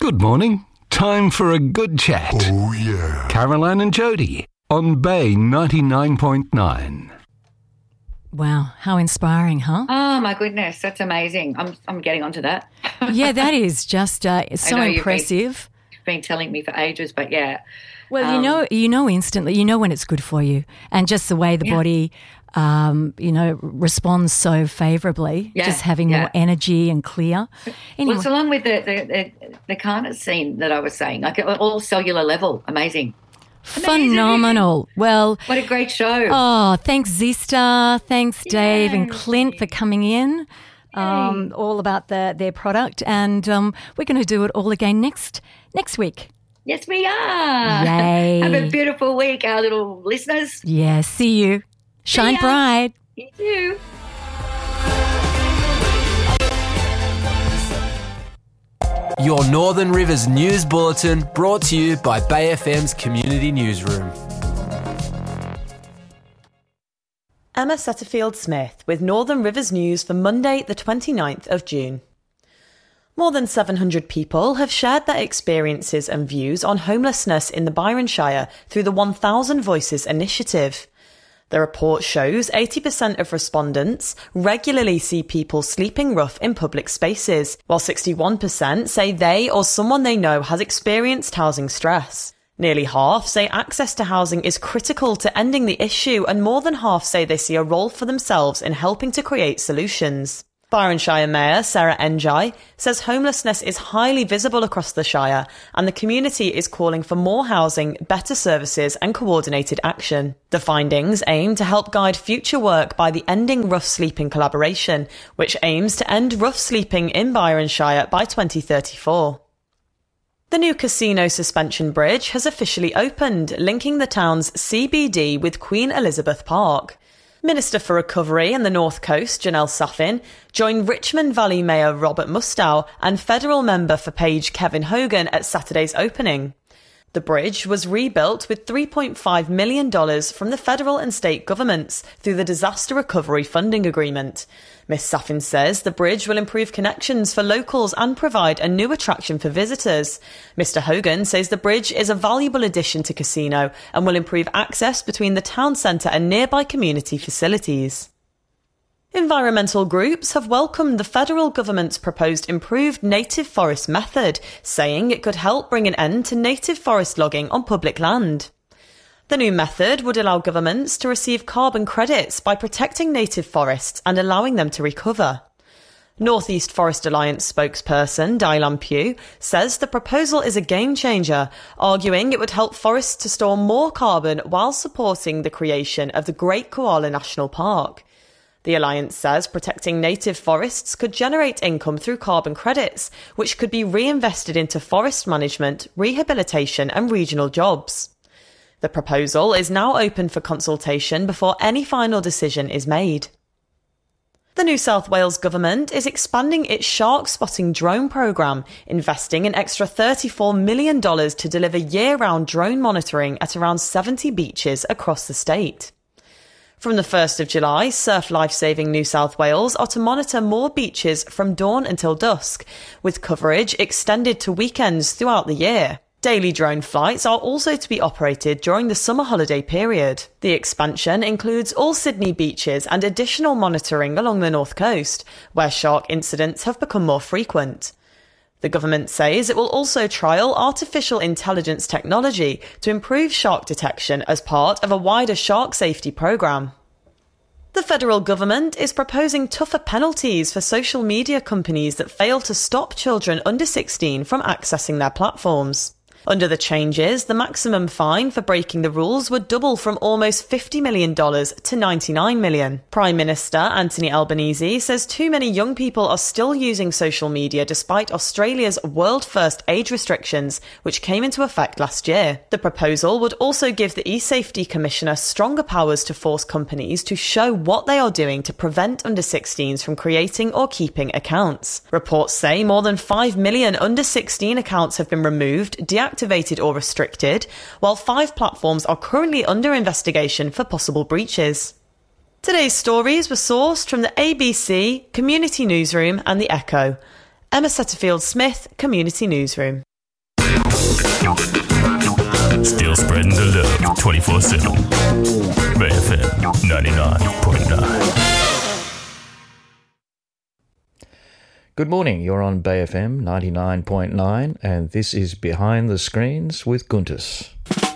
Good morning. Time for a good chat. Oh, yeah. Caroline and Jody on Bay 99.9. Wow, how inspiring, huh? Oh, my goodness. That's amazing. I'm getting onto that. Yeah, that is just it's so impressive. You've been telling me for ages, but yeah. Well, you know instantly, you know when it's good for you. And just the way the body, responds so favourably, just having more energy and clear. Anyway. Well, it's along with the carnosine that I was saying, like all cellular level, amazing. Phenomenal. Well, what a great show. Oh, thanks Zista, thanks Dave and Clint for coming in. All about their product, and we're going to do it all again next week. Yes, we are. Yay. Have a beautiful week, our little listeners. Yeah, see you. Shine bright. You too. Your Northern Rivers News Bulletin, brought to you by Bay FM's Community Newsroom. Emma Setterfield-Smith with Northern Rivers News for Monday the 29th of June. More than 700 people have shared their experiences and views on homelessness in the Byron Shire through the 1000 Voices initiative. The report shows 80% of respondents regularly see people sleeping rough in public spaces, while 61% say they or someone they know has experienced housing stress. Nearly half say access to housing is critical to ending the issue, and more than half say they see a role for themselves in helping to create solutions. Byron Shire Mayor Sarah Njai says homelessness is highly visible across the Shire, and the community is calling for more housing, better services and coordinated action. The findings aim to help guide future work by the Ending Rough Sleeping Collaboration, which aims to end rough sleeping in Byron Shire by 2034. The new Casino Suspension Bridge has officially opened, linking the town's CBD with Queen Elizabeth Park. Minister for Recovery and the North Coast, Janelle Saffin, joined Richmond Valley Mayor Robert Mustow and federal member for Page Kevin Hogan at Saturday's opening. The bridge was rebuilt with $3.5 million from the federal and state governments through the Disaster Recovery Funding Agreement. Ms Saffin says the bridge will improve connections for locals and provide a new attraction for visitors. Mr Hogan says the bridge is a valuable addition to Casino and will improve access between the town centre and nearby community facilities. Environmental groups have welcomed the federal government's proposed improved native forest method, saying it could help bring an end to native forest logging on public land. The new method would allow governments to receive carbon credits by protecting native forests and allowing them to recover. North East Forest Alliance spokesperson Dylan Pugh says the proposal is a game changer, arguing it would help forests to store more carbon while supporting the creation of the Great Koala National Park. The Alliance says protecting native forests could generate income through carbon credits, which could be reinvested into forest management, rehabilitation and regional jobs. The proposal is now open for consultation before any final decision is made. The New South Wales government is expanding its shark spotting drone programme, investing an extra $34 million to deliver year-round drone monitoring at around 70 beaches across the state. From the 1st of July, Surf Lifesaving New South Wales are to monitor more beaches from dawn until dusk, with coverage extended to weekends throughout the year. Daily drone flights are also to be operated during the summer holiday period. The expansion includes all Sydney beaches and additional monitoring along the north coast, where shark incidents have become more frequent. The government says it will also trial artificial intelligence technology to improve shark detection as part of a wider shark safety programme. The federal government is proposing tougher penalties for social media companies that fail to stop children under 16 from accessing their platforms. Under the changes, the maximum fine for breaking the rules would double from almost $50 million to $99 million. Prime Minister Anthony Albanese says too many young people are still using social media despite Australia's world-first age restrictions, which came into effect last year. The proposal would also give the e-Safety Commissioner stronger powers to force companies to show what they are doing to prevent under 16s from creating or keeping accounts. Reports say more than 5 million under 16 accounts have been removed, deactivated or restricted, while 5 platforms are currently under investigation for possible breaches. Today's stories were sourced from the ABC, Community Newsroom and The Echo. Emma Setterfield-Smith, Community Newsroom. Still spreading the love 24/7. Bay FM 99.9. Good morning, you're on Bay FM 99.9 and this is Behind the Screens with Guntis.